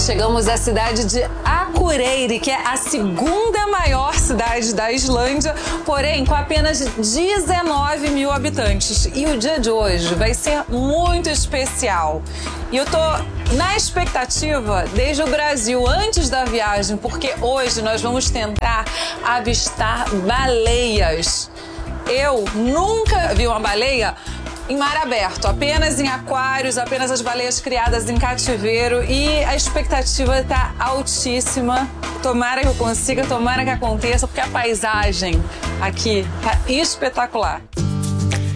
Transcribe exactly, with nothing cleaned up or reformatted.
chegamos à cidade de Akureyri, que é a segunda maior cidade da Islândia, porém com apenas dezenove mil habitantes. E o dia de hoje vai ser muito especial. E eu tô na expectativa desde o Brasil, antes da viagem, porque hoje nós vamos tentar avistar baleias. Eu nunca vi uma baleia em mar aberto, apenas em aquários, apenas as baleias criadas em cativeiro, e a expectativa está altíssima. Tomara que eu consiga, tomara que aconteça, porque a paisagem aqui está espetacular.